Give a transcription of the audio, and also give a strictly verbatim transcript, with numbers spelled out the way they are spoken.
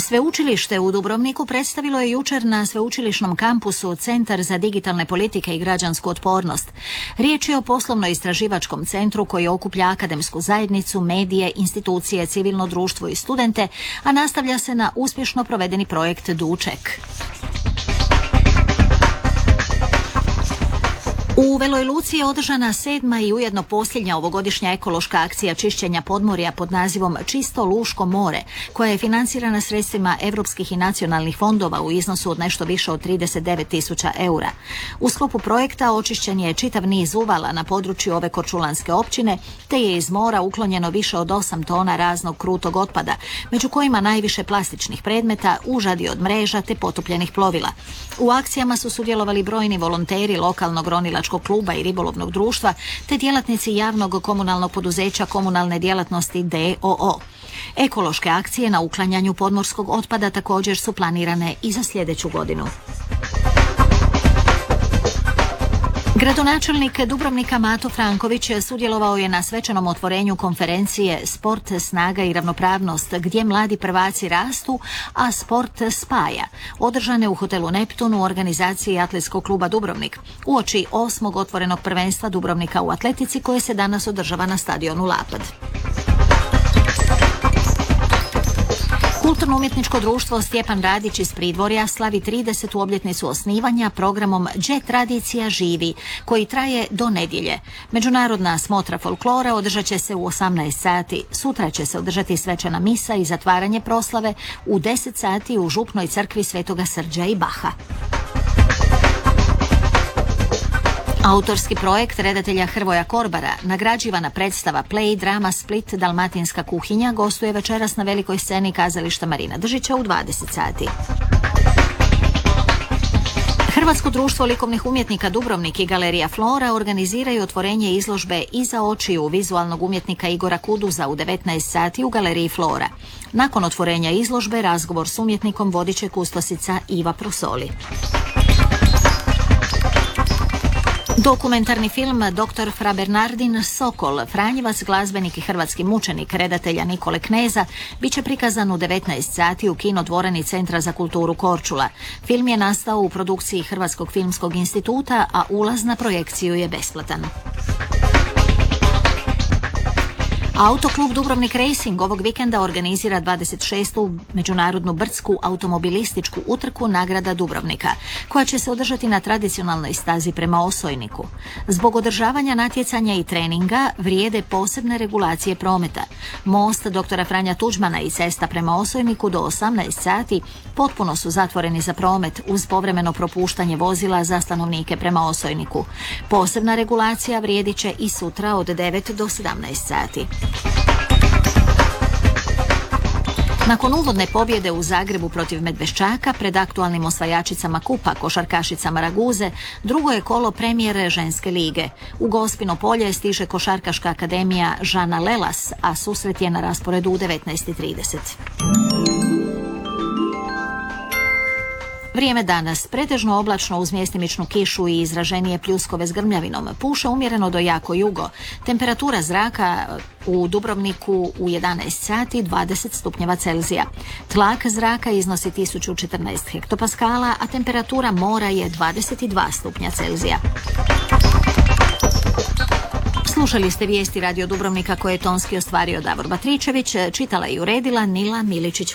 Sveučilište u Dubrovniku predstavilo je jučer na sveučilišnom kampusu Centar za digitalne politike i građansku otpornost. Riječ je o poslovno-istraživačkom centru koji okuplja akademsku zajednicu, medije, institucije, civilno društvo i studente, a nastavlja se na uspješno provedeni projekt Duček. U Veloj Luci je održana sedma i ujedno posljednja ovogodišnja ekološka akcija čišćenja podmorja pod nazivom Čisto Luško more, koja je financirana sredstvima europskih i nacionalnih fondova u iznosu od nešto više od trideset devet tisuća eura. U sklopu projekta očišćen je čitav niz uvala na području ove korčulanske općine, te je iz mora uklonjeno više od osam tona raznog krutog otpada, među kojima najviše plastičnih predmeta, užadi od mreža te potopljenih plovila. U akcijama su sudjelovali brojni volonteri lokalnog ronilačkog kluba i ribolovnog društva, te djelatnici javnog komunalnog poduzeća komunalne djelatnosti D O O. Ekološke akcije na uklanjanju podmorskog otpada također su planirane i za sljedeću godinu. Gradonačelnik Dubrovnika Mato Franković sudjelovao je na svečanom otvorenju konferencije Sport, snaga i ravnopravnost, gdje mladi prvaci rastu, a sport spaja, održane u hotelu Neptun u organizaciji Atletskog kluba Dubrovnik, uoči osmog otvorenog prvenstva Dubrovnika u atletici koje se danas održava na stadionu Lapad. Kulturno-umjetničko društvo Stjepan Radić iz Pridvorja slavi tridesetu obljetnicu osnivanja programom Đe tradicija živi, koji traje do nedjelje. Međunarodna smotra folklora održat će se u osamnaest sati. Sutra će se održati svečana misa i zatvaranje proslave u deset sati u župnoj crkvi Svetoga Srđa i Baha. Autorski projekt redatelja Hrvoja Korbara, nagrađivana predstava Play drama Split Dalmatinska kuhinja, gostuje večeras na velikoj sceni kazališta Marina Držića u dvadeset sati. Hrvatsko društvo likovnih umjetnika Dubrovnik i Galerija Flora organiziraju otvorenje izložbe Iza očiju vizualnog umjetnika Igora Kuduza u devetnaest sati u Galeriji Flora. Nakon otvorenja izložbe razgovor s umjetnikom vodit će kustosica Iva Prosoli. Dokumentarni film doktor Fra Bernardin Sokol, Franjevac, glazbenik i hrvatski mučenik redatelja Nikole Kneza, bit će prikazan u devetnaest sati u kinodvorani Centra za kulturu Korčula. Film je nastao u produkciji Hrvatskog filmskog instituta, a ulaz na projekciju je besplatan. Autoklub Dubrovnik Racing ovog vikenda organizira dvadeset šestu međunarodnu brdsku automobilističku utrku Nagrada Dubrovnika, koja će se održati na tradicionalnoj stazi prema Osojniku. Zbog održavanja natjecanja i treninga vrijede posebne regulacije prometa. Most doktora Franja Tuđmana i cesta prema Osojniku do osamnaest sati potpuno su zatvoreni za promet uz povremeno propuštanje vozila za stanovnike prema Osojniku. Posebna regulacija vrijedit će i sutra od devet do sedamnaest sati. Nakon uvodne pobjede u Zagrebu protiv Medveščaka pred aktualnim osvajačicama kupa košarkašicama Raguze, drugo je kolo premijere ženske lige. U Gospino polje stiže košarkaška akademija Žana Lelas, a susret je na rasporedu u devetnaest i trideset. Vrijeme danas, pretežno oblačno uz mjestimičnu kišu i izraženije pljuskove s grmljavinom. Puše umjereno do jako jugo. Temperatura zraka u Dubrovniku u jedanaest sati dvadeset stupnjeva Celzija. Tlak zraka iznosi tisuću četrnaest hektopaskala, a temperatura mora je dvadeset dva stupnja Celzija. Slušali ste vijesti Radio Dubrovnika koje je tonski ostvario Davor Batričević, čitala i uredila Nila Miličić.